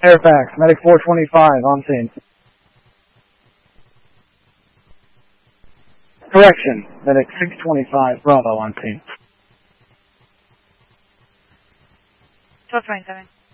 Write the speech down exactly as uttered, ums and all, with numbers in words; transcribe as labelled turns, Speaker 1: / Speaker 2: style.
Speaker 1: Fairfax, Medic four twenty-five, on scene. Correction, Medic six twenty-five, Bravo, on scene.
Speaker 2: twelve twenty-seven.